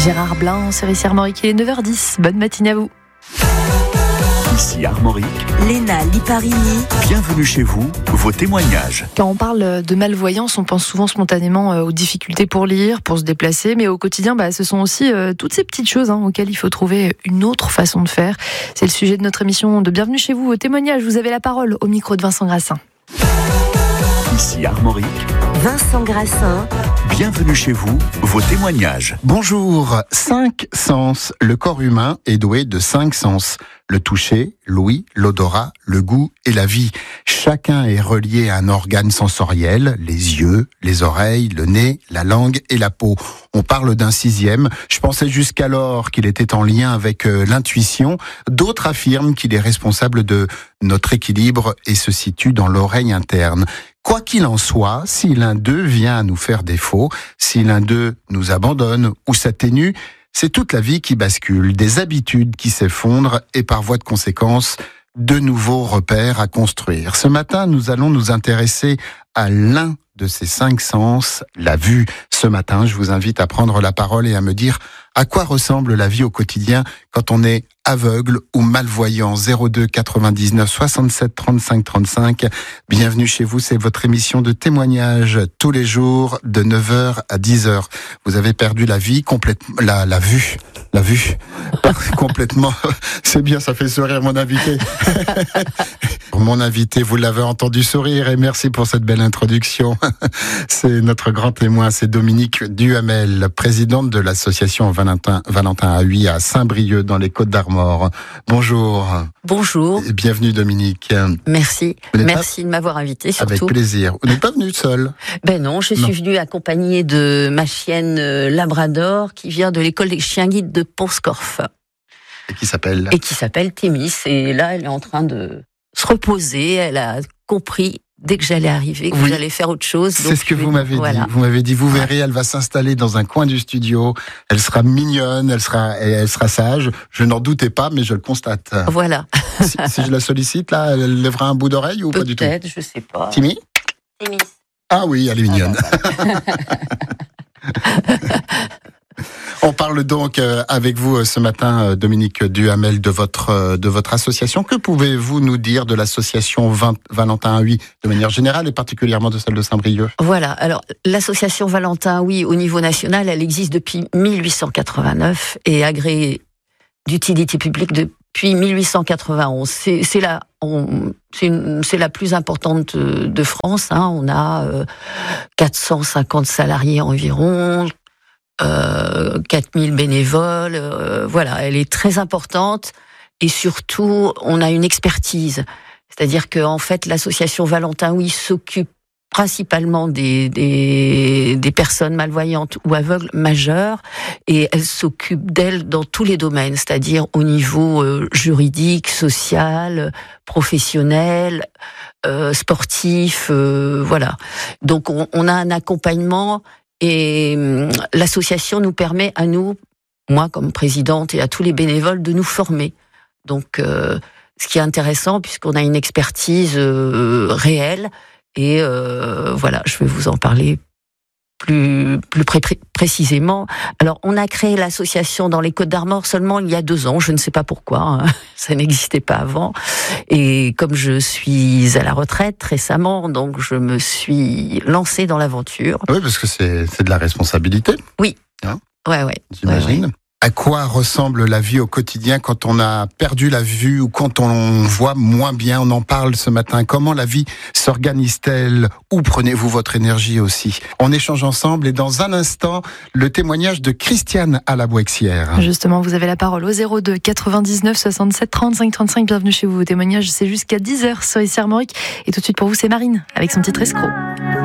Gérard Blin, service Armorique, il est 9h10. Bonne matinée à vous. Ici Armorique, Léna Liparini. bienvenue chez vous, vos témoignages. Quand on parle de malvoyance, on pense souvent spontanément aux difficultés pour lire, pour se déplacer, mais au quotidien, ce sont aussi toutes ces petites choses auxquelles il faut trouver une autre façon de faire. C'est le sujet de notre émission de Bienvenue chez vous, vos témoignages. Vous avez la parole au micro de Vincent Grassin. Ici Armorique, Vincent Grassin. bienvenue chez vous, vos témoignages. Bonjour, 5 sens. Le corps humain est doué de 5 sens. Le toucher, l'ouïe, l'odorat, le goût et la vie. Chacun est relié à un organe sensoriel, les yeux, les oreilles, le nez, la langue et la peau. On parle d'un 6e. Je pensais jusqu'alors qu'il était en lien avec l'intuition. D'autres affirment qu'il est responsable de notre équilibre et se situe dans l'oreille interne. Quoi qu'il en soit, si l'un d'eux vient à nous faire défaut, si l'un d'eux nous abandonne ou s'atténue, c'est toute la vie qui bascule, des habitudes qui s'effondrent et par voie de conséquence, de nouveaux repères à construire. Ce matin, nous allons nous intéresser à l'un de ces 5 sens, la vue. Ce matin, je vous invite à prendre la parole et à me dire à quoi ressemble la vie au quotidien quand on est aveugle ou malvoyant. 02 99 67 35 35. Bienvenue chez vous, c'est votre émission de témoignage tous les jours de 9h à 10h. Vous avez perdu la vie complètement, la vue complètement. C'est bien, ça fait sourire mon invité. Mon invité, vous l'avez entendu sourire et merci pour cette belle introduction. C'est notre grand témoin, c'est Dominique Duhamel, présidente de l'association Valentin Haüy à Saint-Brieuc dans les Côtes-d'Armor. Bonjour. Bonjour. Et bienvenue Dominique. Merci. Merci de m'avoir invité surtout. Avec plaisir. Vous n'êtes pas venue seule? Ben non, je suis venue accompagnée de ma chienne Labrador qui vient de l'école des chiens guides de Pont-Scorff. Et qui s'appelle Thémis. Et là, elle est en train de se reposer. Elle a compris dès que j'allais arriver que j'allais faire autre chose. C'est ce que vous m'avez dit. Vous m'avez dit, vous verrez, elle va s'installer dans un coin du studio. Elle sera mignonne, elle sera sage. Je n'en doutais pas, mais je le constate. Voilà. Si je la sollicite, là, elle lèvera un bout d'oreille ou pas du tout? Peut-être, je sais pas. Timmy? Ah oui, elle est mignonne. On parle donc avec vous ce matin, Dominique Duhamel, de votre association. Que pouvez-vous nous dire de l'association Valentin Haüy de manière générale et particulièrement de celle de Saint-Brieuc? Voilà, alors l'association Valentin Haüy au niveau national, elle existe depuis 1889 et est agréée d'utilité publique depuis 1891. C'est la plus importante de France. On a 450 salariés environ. 4000 bénévoles, elle est très importante et surtout on a une expertise, c'est-à-dire que en fait l'association Valentin Haüy s'occupe principalement des personnes malvoyantes ou aveugles majeures et elle s'occupe d'elles dans tous les domaines, c'est-à-dire au niveau juridique, social, professionnel, sportif, Donc on a un accompagnement. Et l'association nous permet à nous, moi comme présidente et à tous les bénévoles, de nous former. Donc, ce qui est intéressant puisqu'on a une expertise réelle. Et je vais vous en parler plus précisément. Alors, on a créé l'association dans les Côtes-d'Armor seulement il y a 2 ans. Je ne sais pas pourquoi. Ça n'existait pas avant. Et comme je suis à la retraite récemment, donc je me suis lancée dans l'aventure. Oui, parce que c'est de la responsabilité. Oui. Ouais. J'imagine. Ouais. À quoi ressemble la vie au quotidien quand on a perdu la vue ou quand on voit moins bien? On en parle ce matin. Comment la vie s'organise-t-elle? Où prenez-vous votre énergie aussi? On échange ensemble et dans un instant, le témoignage de Christiane à la Bouexière. Justement, vous avez la parole au 02 99 67 35 35. Bienvenue chez vous. Vos témoignages, c'est jusqu'à 10h sur ici Armorique. Et tout de suite pour vous, c'est Marine avec son titre Escroc.